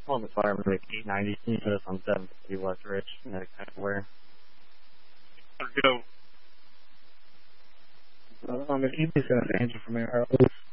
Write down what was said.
Well, the fireman like 890. Can you put us on 750 West Rich? Kind of where? Go. If EB's going to answer from there,